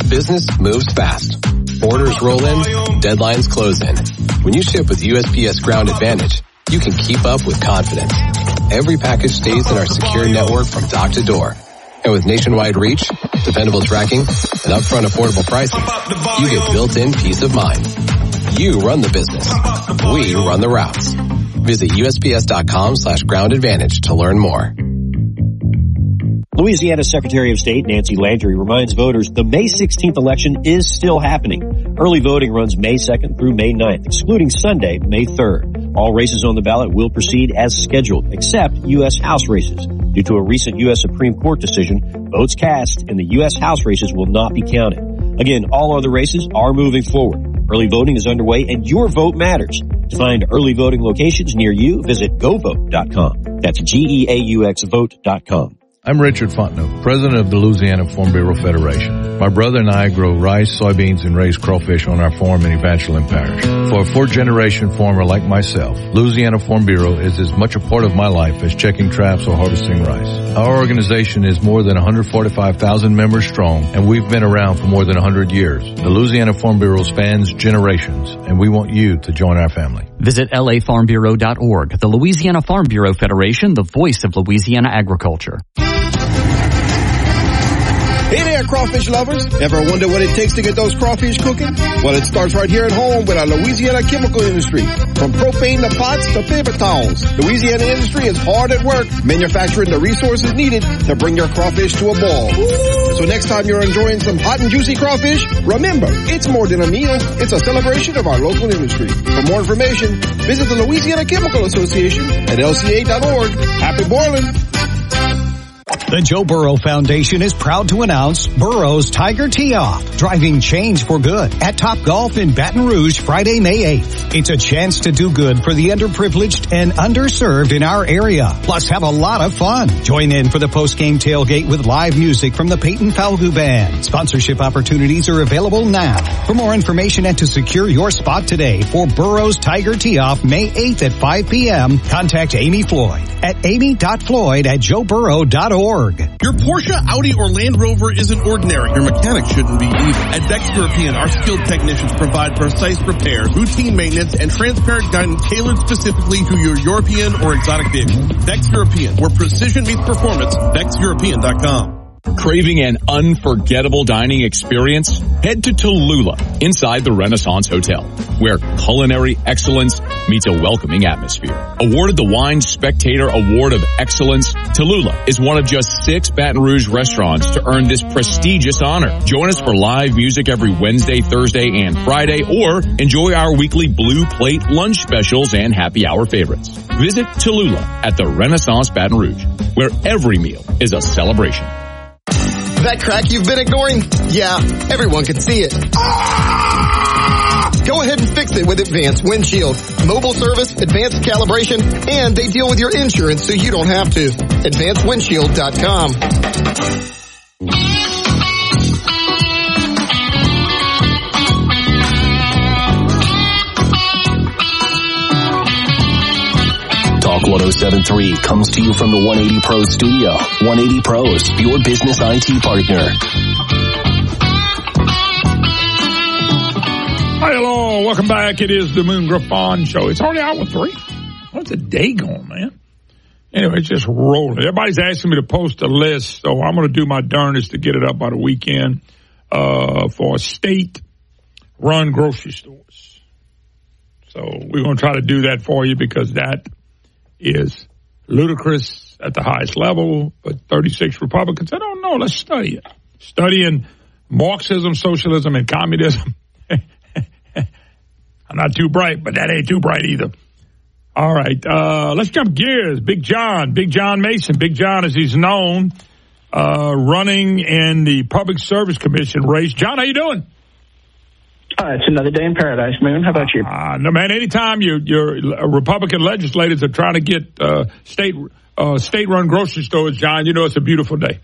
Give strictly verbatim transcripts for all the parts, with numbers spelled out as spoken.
business moves fast. Orders roll in, deadlines close in. When you ship with U S P S Ground Advantage, you can keep up with confidence. Every package stays in our secure network from dock to door. And with nationwide reach, dependable tracking, and upfront affordable pricing, you get built-in peace of mind. You run the business. We run the routes. Visit USPS.com slash ground advantage to learn more. Louisiana Secretary of State Nancy Landry reminds voters the May sixteenth election is still happening. Early voting runs May second through May ninth, excluding Sunday, May third. All races on the ballot will proceed as scheduled, except U S House races. Due to a recent U S Supreme Court decision, votes cast in the U S House races will not be counted. Again, all other races are moving forward. Early voting is underway and your vote matters. To find early voting locations near you, visit go vote dot com. That's G E A U X vote dot com. I'm Richard Fontenot, president of the Louisiana Farm Bureau Federation. My brother and I grow rice, soybeans, and raise crawfish on our farm in Evangeline Parish. For a fourth-generation farmer like myself, Louisiana Farm Bureau is as much a part of my life as checking traps or harvesting rice. Our organization is more than one hundred forty-five thousand members strong, and we've been around for more than one hundred years. The Louisiana Farm Bureau spans generations, and we want you to join our family. Visit L A farm bureau dot org. The Louisiana Farm Bureau Federation, the voice of Louisiana agriculture. Hey there, crawfish lovers. Ever wonder what it takes to get those crawfish cooking? Well, it starts right here at home with our Louisiana chemical industry. From propane to pots to paper towels, Louisiana industry is hard at work manufacturing the resources needed to bring your crawfish to a ball. So next time you're enjoying some hot and juicy crawfish, remember, it's more than a meal. It's a celebration of our local industry. For more information, visit the Louisiana Chemical Association at L C A dot org. Happy boiling. The Joe Burrow Foundation is proud to announce Burrow's Tiger Tee-Off, driving change for good at Topgolf in Baton Rouge Friday, May eighth. It's a chance to do good for the underprivileged and underserved in our area. Plus have a lot of fun. Join in for the post-game tailgate with live music from the Peyton Falgout Band. Sponsorship opportunities are available now. For more information and to secure your spot today for Burrow's Tiger Tee-Off May eighth at five p.m., contact Amy Floyd at amy dot floyd at joe burrow dot org. Your Porsche, Audi, or Land Rover isn't ordinary. Your mechanic shouldn't be either. At Vex European, our skilled technicians provide precise repairs, routine maintenance, and transparent guidance tailored specifically to your European or exotic vehicle. Vex European, where precision meets performance. vex european dot com. Craving an unforgettable dining experience? Head to Tallulah, inside the Renaissance Hotel, where culinary excellence meets a welcoming atmosphere. Awarded the Wine Spectator Award of Excellence, Tallulah is one of just six Baton Rouge restaurants to earn this prestigious honor. Join us for live music every Wednesday, Thursday, and Friday, or enjoy our weekly Blue Plate lunch specials and happy hour favorites. Visit Tallulah at the Renaissance Baton Rouge, where every meal is a celebration. That crack you've been ignoring? Yeah, everyone can see it. Ah! Go ahead and fix it with Advanced Windshield. Mobile service, advanced calibration, and they deal with your insurance so you don't have to. advanced windshield dot com. one oh seven point three comes to you from the one eighty Pros studio. one eighty Pros, your business I T partner. Hi, hello. Welcome back. It is the Moon Griffon Show. It's only hour three. What's the day going, man? Anyway, it's just rolling. Everybody's asking me to post a list, so I'm going to do my darndest to get it up by the weekend uh, for state-run grocery stores. So we're going to try to do that for you because that is ludicrous at the highest level, but thirty-six Republicans, I don't know, let's study it. Studying Marxism, socialism, and communism. I'm not too bright, but that ain't too bright either. All right, uh, let's jump gears. Big John, Big John Mason, Big John as he's known, uh, running in the Public Service Commission race. John, how you doing? Uh, it's another day in paradise, Moon. How about you? Uh, no, man, anytime you, your Republican legislators are trying to get uh, state, uh, state-run grocery stores, John, you know it's a beautiful day.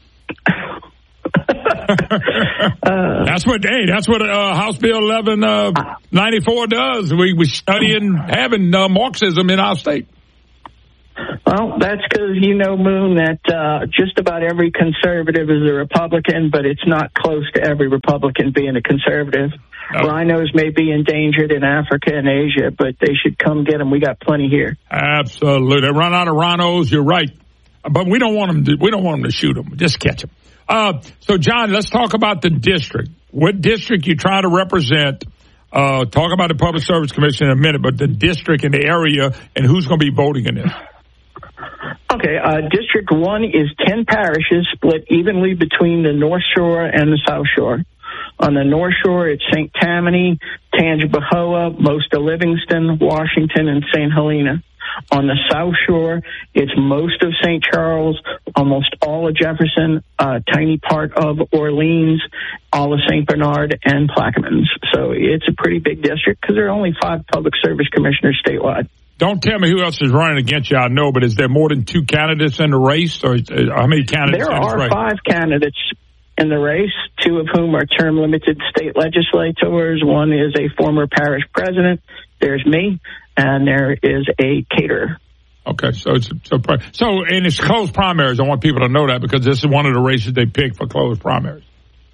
uh, that's what, hey, that's what uh, House Bill eleven ninety-four does. We we studying having uh, Marxism in our state. Well, that's because you know, Moon, that uh, just about every conservative is a Republican, but it's not close to every Republican being a conservative. No. Rhinos may be endangered in Africa and Asia, but they should come get them. We got plenty here. Absolutely. They run out of rhinos. You're right. But we don't want them to, we don't want them to shoot them. Just catch them. Uh, so, John, let's talk about the district. What district you try to represent? Uh, talk about the Public Service Commission in a minute, but the district and the area and who's going to be voting in this. Okay, uh, District one is ten parishes split evenly between the North Shore and the South Shore. On the North Shore, it's Saint Tammany, Tangipahoa, most of Livingston, Washington, and Saint Helena. On the South Shore, it's most of Saint Charles, almost all of Jefferson, a tiny part of Orleans, all of Saint Bernard, and Plaquemines. So it's a pretty big district because there are only five public service commissioners statewide. Don't tell me who else is running against you. I know, but is there more than two candidates in the race, or how many candidates? There in this are race? five candidates in the race, two of whom are term-limited state legislators. One is a former parish president. There's me, and there is a caterer. Okay, so it's so so, and it's closed primaries. I want people to know that because this is one of the races they pick for closed primaries.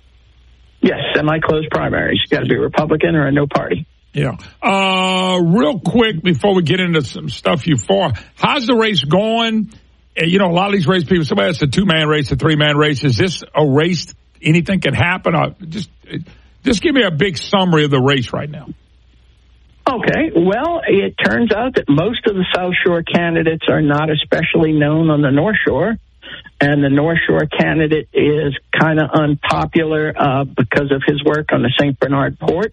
Yes, semi-closed primaries. You got to be a Republican or a no party. Yeah. Uh, real quick before we get into some stuff you for, how's the race going? Uh, you know, a lot of these race people, somebody it's a two-man race, a three-man race. Is this a race? Anything can happen? Uh, just, just give me a big summary of the race right now. Okay. Well, it turns out that most of the South Shore candidates are not especially known on the North Shore. And the North Shore candidate is kind of unpopular uh, because of his work on the Saint Bernard Port.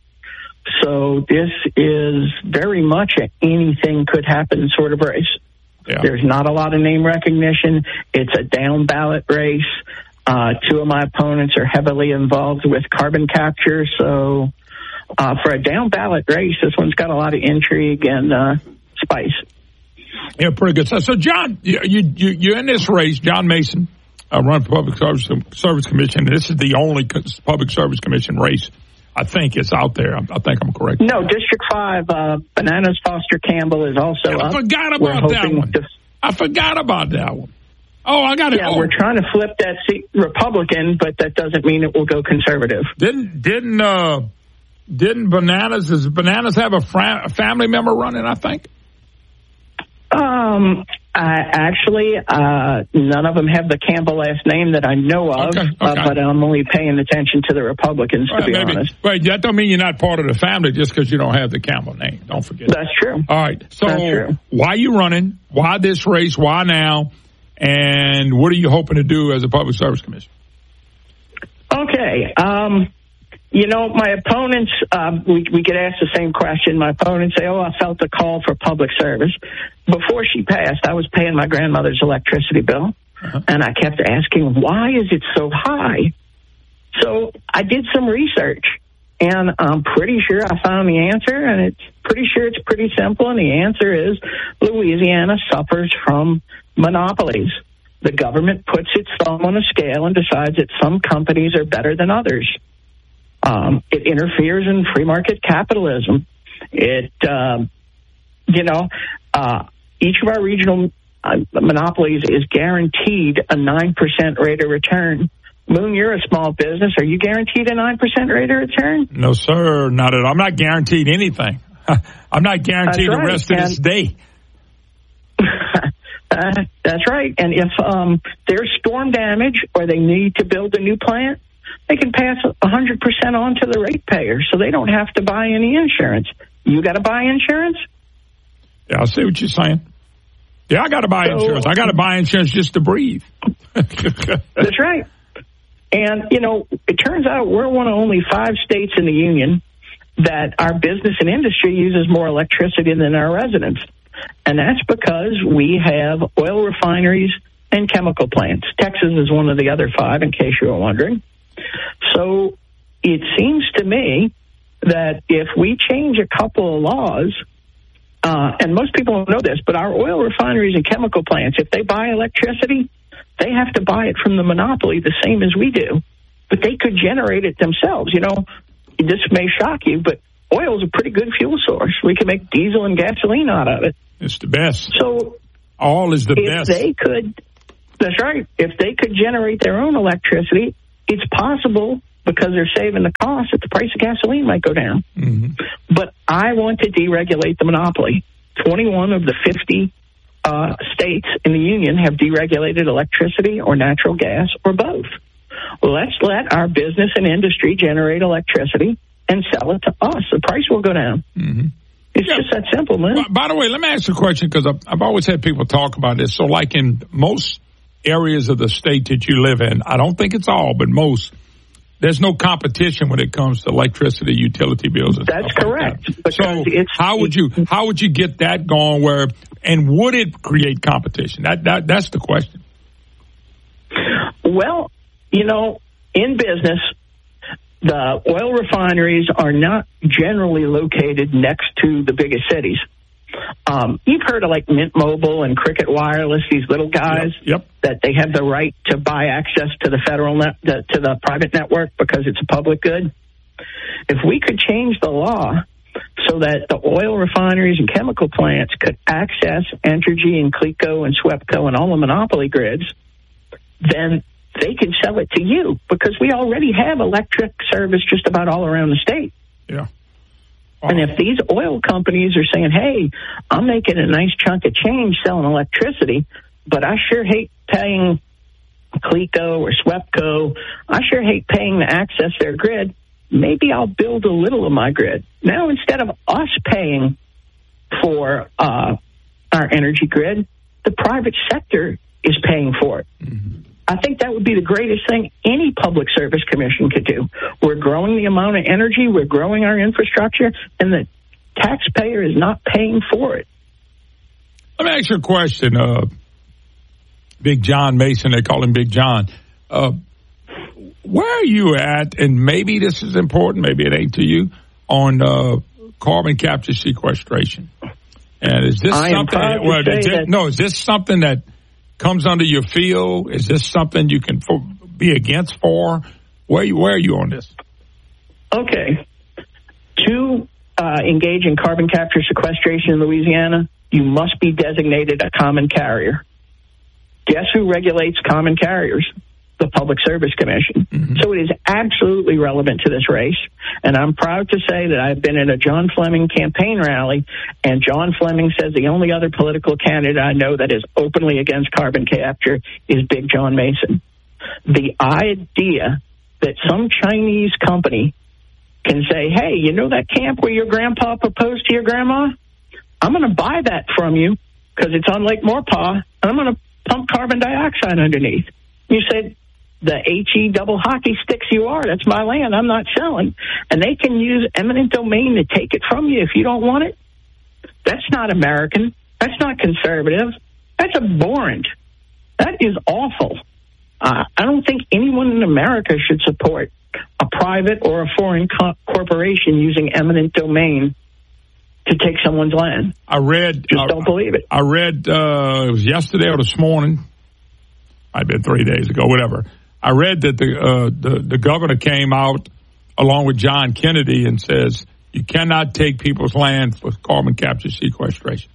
So this is very much an anything could happen sort of race. Yeah. There's not a lot of name recognition. It's a down ballot race. Uh, two of my opponents are heavily involved with carbon capture. So uh, for a down ballot race, this one's got a lot of intrigue and uh, spice. Yeah, pretty good. So, so John, you, you, you're in this race. John Mason, uh, run for Public Service, Service Commission. This is the only Public Service Commission race I think it's out there. I, I think I'm correct. No, District five, uh, Bananas Foster Campbell is also yeah, I up. I forgot about that one. To, I forgot about that one. Oh, I got it. Yeah, oh. we're trying to flip that seat Republican, but that doesn't mean it will go conservative. Didn't, didn't, uh, didn't Bananas, does Bananas have a, fra- a family member running, I think? Um, I actually, uh, none of them have the Campbell last name that I know of, okay, okay. Uh, but I'm only paying attention to the Republicans, right, to be maybe. honest. Wait, that don't mean you're not part of the family just because you don't have the Campbell name. Don't forget. That's true. All right. So That's true. Why are you running? Why this race? Why now? And what are you hoping to do as a Public Service Commission? Okay. Um, You know, my opponents, um, we, we get asked the same question. My opponents say, oh, I felt the call for public service. Before she passed, I was paying my grandmother's electricity bill, uh-huh. and I kept asking, why is it so high? So I did some research, and I'm pretty sure I found the answer, and it's pretty sure it's pretty simple, and the answer is Louisiana suffers from monopolies. The government puts its thumb on a scale and decides that some companies are better than others. Um, it interferes in free market capitalism. It, um, you know, uh, each of our regional uh, monopolies is guaranteed a nine percent rate of return. Moon, you're a small business. Are you guaranteed a nine percent rate of return? No, sir. Not at all. I'm not guaranteed anything. I'm not guaranteed right. the rest of and, this day. uh, that's right. And if um, there's storm damage or they need to build a new plant, they can pass one hundred percent on to the ratepayer, so they don't have to buy any insurance. You got to buy insurance? Yeah, I see what you're saying. Yeah, I got to buy so, insurance. I got to buy insurance just to breathe. That's right. And, you know, it turns out we're one of only five states in the union that our business and industry uses more electricity than our residents. And that's because we have oil refineries and chemical plants. Texas is one of the other five, in case you were wondering. So it seems to me that if we change a couple of laws, uh, and most people don't know this, but our oil refineries and chemical plants, if they buy electricity, they have to buy it from the monopoly the same as we do. But they could generate it themselves. You know, this may shock you, but oil is a pretty good fuel source. We can make diesel and gasoline out of it. It's the best. So All is the if best. If they could, that's right. If they could generate their own electricity, it's possible because they're saving the cost that the price of gasoline might go down. Mm-hmm. But I want to deregulate the monopoly. twenty-one of the fifty uh, states in the union have deregulated electricity or natural gas or both. Well, let's let our business and industry generate electricity and sell it to us. The price will go down. Mm-hmm. It's yeah. just that simple, man. By, by the way, let me ask you a question because I've, I've always had people talk about this. So like in most areas of the state that you live in, I don't think it's all, but most, there's no competition when it comes to electricity utility bills. And That's stuff correct. Like that. So it's, how would you how would you get that going? Where and would it create competition? That that that's the question. Well, you know, in business, the oil refineries are not generally located next to the biggest cities. Um, you've heard of like Mint Mobile and Cricket Wireless, these little guys yep, yep. that they have the right to buy access to the federal net, the, to the private network because it's a public good. If we could change the law so that the oil refineries and chemical plants could access Entergy and Cleco and SWEPCO and all the monopoly grids, then they can sell it to you because we already have electric service just about all around the state. Yeah. And if these oil companies are saying, hey, I'm making a nice chunk of change selling electricity, but I sure hate paying Cleco or SWEPCO, I sure hate paying to access their grid, maybe I'll build a little of my grid. Now, instead of us paying for uh, our energy grid, the private sector is paying for it. Mm-hmm. I think that would be the greatest thing any public service commission could do. We're growing the amount of energy, we're growing our infrastructure, and the taxpayer is not paying for it. Let me ask you a question. Uh, Big John Mason, they call him Big John. Uh, where are you at, and maybe this is important, maybe it ain't to you, on uh, carbon capture sequestration? And is this I something, am well, to say is it, that, no, is this something that comes under your field? Is this something you can for, be against for? Where, you, where are you on this? Okay. To uh, engage in carbon capture sequestration in Louisiana, you must be designated a common carrier. Guess who regulates common carriers? The Public Service Commission. Mm-hmm. So it is absolutely relevant to this race. And I'm proud to say that I've been at a John Fleming campaign rally, and John Fleming says the only other political candidate I know that is openly against carbon capture is Big John Mason. The idea that some Chinese company can say, hey, you know that camp where your grandpa proposed to your grandma? I'm going to buy that from you because it's on Lake Maurepas, and I'm going to pump carbon dioxide underneath. You said, the H E double hockey sticks you are. That's my land. I'm not selling. And they can use eminent domain to take it from you if you don't want it. That's not American. That's not conservative. That's abhorrent. That is awful. Uh, I don't think anyone in America should support a private or a foreign co- corporation using eminent domain to take someone's land. I read. Just I, don't believe it. I read, uh, it was yesterday or this morning. I've been three days ago, whatever. I read that the, uh, the the governor came out along with John Kennedy and says you cannot take people's land for carbon capture sequestration.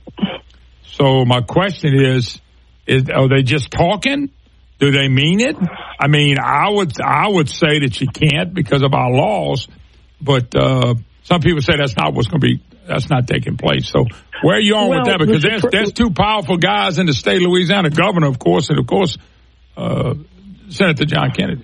So my question is, is are they just talking? Do they mean it? I mean, I would I would say that you can't because of our laws, but uh, some people say that's not what's going to be. That's not taking place. So where are you on well, with that? Because there's there's two powerful guys in the state of Louisiana, governor, of course, and of course. Uh, Senator John Kennedy.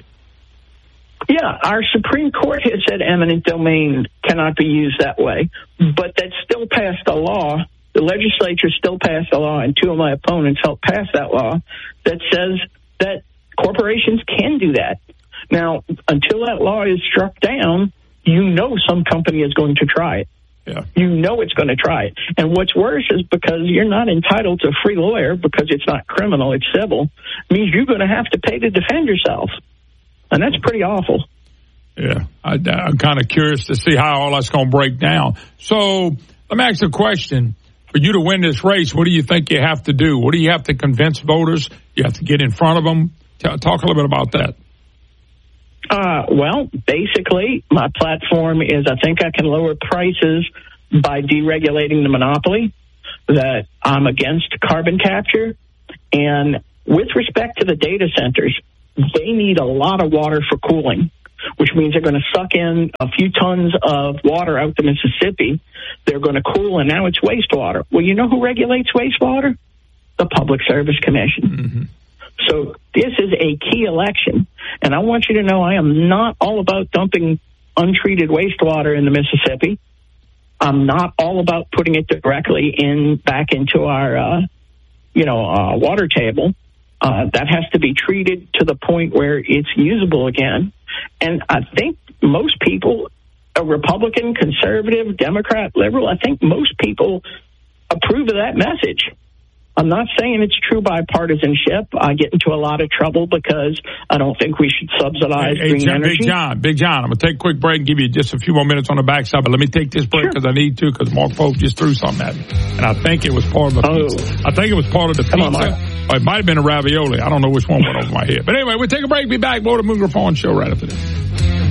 Yeah, our Supreme Court has said eminent domain cannot be used that way, but that still passed a law. The legislature still passed a law, and two of my opponents helped pass that law that says that corporations can do that. Now, until that law is struck down, you know some company is going to try it. Yeah. You know it's going to try it. And what's worse is because you're not entitled to a free lawyer because it's not criminal, it's civil, means you're going to have to pay to defend yourself. And that's pretty awful. Yeah. I, I'm kind of curious to see how all that's going to break down. So let me ask you a question. For you to win this race, what do you think you have to do? What do you have to convince voters? You have to get in front of them? Talk a little bit about that. Uh, well, basically, my platform is I think I can lower prices by deregulating the monopoly. that I'm against carbon capture. And with respect to the data centers, they need a lot of water for cooling, which means they're going to suck in a few tons of water out the Mississippi. They're going to cool, and now it's wastewater. Well, you know who regulates wastewater? The Public Service Commission. Mm-hmm. So this is a key election, and I want you to know I am not all about dumping untreated wastewater in the Mississippi. I'm not all about putting it directly in back into our, uh, you know, uh, water table. Uh, that has to be treated to the point where it's usable again. And I think most people, a Republican, conservative, Democrat, liberal, I think most people approve of that message. I'm not saying it's true bipartisanship. I get into a lot of trouble because I don't think we should subsidize hey, green hey, energy. Big John, Big John, I'm going to take a quick break and give you just a few more minutes on the backside, but let me take this break because sure. I need to because Mark Pope just threw something at me. And I think it was part of the oh. pizza. I think it was part of the Come pizza. On, or it might have been a ravioli. I don't know which one went over my head. But anyway, we'll take a break. Be back. More of the Moon Griffon Show right after this.